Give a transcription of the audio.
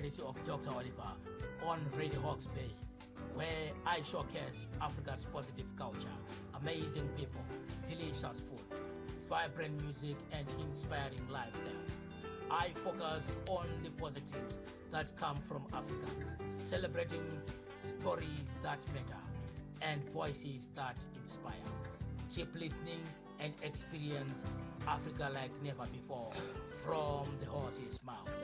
courtesy of Dr. Oliver on Radio Hawke's Bay, where I showcase Africa's positive culture, amazing people, delicious food, vibrant music, and inspiring lifestyles. I focus on the positives that come from Africa, celebrating stories that matter and voices that inspire. Keep listening and experience Africa like never before from the horse's mouth.